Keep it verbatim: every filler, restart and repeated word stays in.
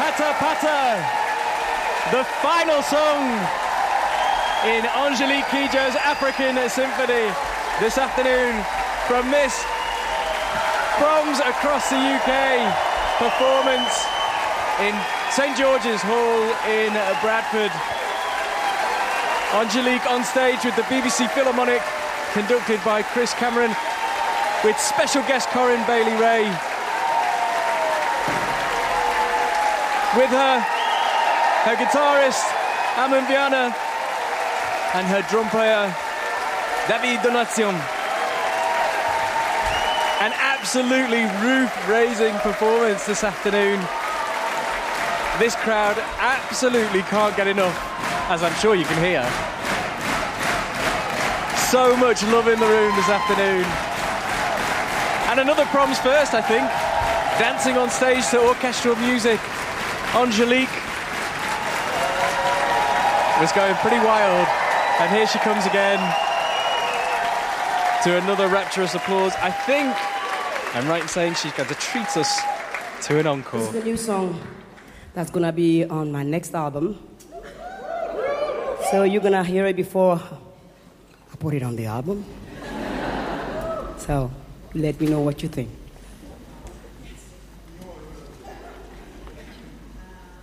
Pata Pata, the final song in Angelique Kidjo's African Symphony this afternoon from this Proms Across the U K performance in Saint George's Hall in Bradford. Angelique on stage with the B B C Philharmonic, conducted by Chris Cameron, with special guest Corinne Bailey-Rae. With her, her guitarist, Amon Viana, and her drum player, David Donation. An absolutely roof-raising performance this afternoon. This crowd absolutely can't get enough, as I'm sure you can hear. So much love in the room this afternoon. And another Proms first, I think. Dancing on stage to orchestral music. Angelique was going pretty wild, and here she comes again to another rapturous applause. I think I'm right in saying she's going to treat us to an encore. This is the new song that's going to be on my next album. So you're going to hear it before I put it on the album. So let me know what you think.